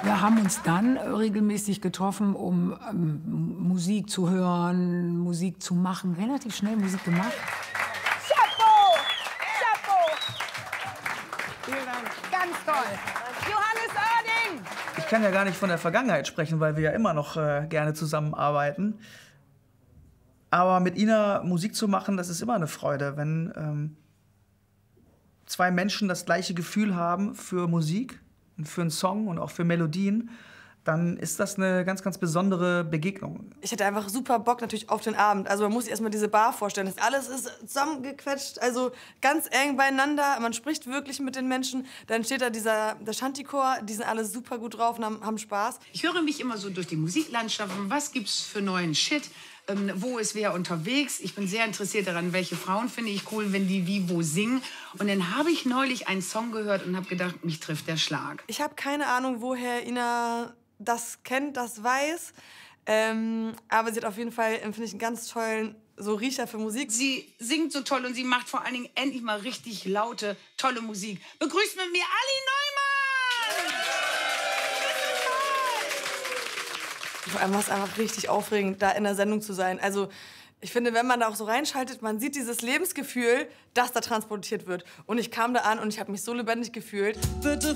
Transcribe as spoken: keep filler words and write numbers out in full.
Wir haben uns dann regelmäßig getroffen, um ähm, Musik zu hören, Musik zu machen. Relativ schnell Musik gemacht. Chapeau! Chapeau! Vielen Dank. Ganz toll. Johannes Oerding! Ich kann ja gar nicht von der Vergangenheit sprechen, weil wir ja immer noch äh, gerne zusammenarbeiten. Aber mit Ina Musik zu machen, das ist immer eine Freude, wenn ähm, zwei Menschen das gleiche Gefühl haben für Musik und für einen Song und auch für Melodien, dann ist das eine ganz, ganz besondere Begegnung. Ich hatte einfach super Bock natürlich auf den Abend. Also man muss sich erstmal diese Bar vorstellen. Das alles ist zusammengequetscht, also ganz eng beieinander. Man spricht wirklich mit den Menschen. Dann steht da dieser der Shanty-Chor, die sind alle super gut drauf und haben, haben Spaß. Ich höre mich immer so durch die Musiklandschaft. Was gibt's für neuen Shit? Ähm, wo ist wer unterwegs? Ich bin sehr interessiert daran, welche Frauen finde ich cool, wenn die wie wo singen. Und dann habe ich neulich einen Song gehört und habe gedacht, mich trifft der Schlag. Ich habe keine Ahnung, woher Ina das kennt, das weiß. Ähm, aber sie hat auf jeden Fall, finde ich, einen ganz tollen so Riecher für Musik. Sie singt so toll und sie macht vor allen Dingen endlich mal richtig laute, tolle Musik. Begrüßt mit mir Ali Neumann! Vor allem war es einfach richtig aufregend, da in der Sendung zu sein. Also ich finde, wenn man da auch so reinschaltet, man sieht dieses Lebensgefühl, das da transportiert wird. Und ich kam da an und ich habe mich so lebendig gefühlt. Bitte